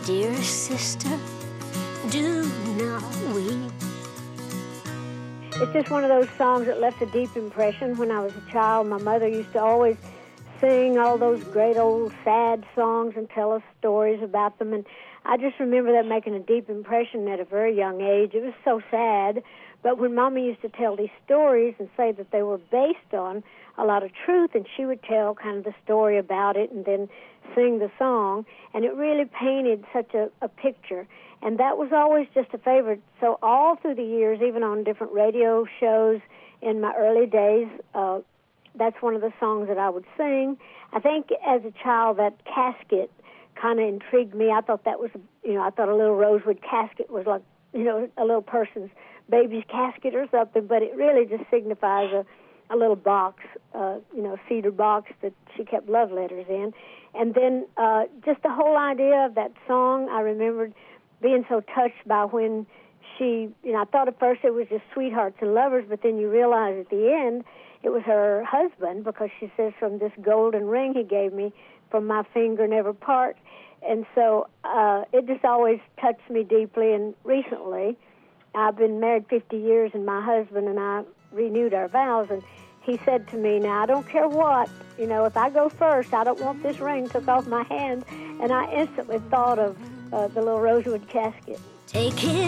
Dear sister, do not weep. It's just one of those songs that left a deep impression. When I was a child, my mother used to always sing all those great old sad songs and tell us stories about them. And I just remember that making a deep impression at a very young age. It was so sad. But when Mama used to tell these stories and say that they were based on a lot of truth, and she would tell kind of the story about it and then sing the song, and it really painted such a picture. And that was always just a favorite. So all through the years, even on different radio shows in my early days, that's one of the songs that I would sing. I think as a child, that casket kind of intrigued me. I thought that was, I thought a little rosewood casket was like, a little person's baby's casket or something, but it really just signifies a little box, cedar box that she kept love letters in. And then just the whole idea of that song, I remembered being so touched by when she, I thought at first it was just sweethearts and lovers, but then you realize at the end it was her husband, because she says, from this golden ring he gave me, from my finger never part. And so it just always touched me deeply. And recently, I've been married 50 years, and my husband and I renewed our vows, and he said to me, now, I don't care what, if I go first, I don't want this ring took off my hand. And I instantly thought of the little rosewood casket. Take it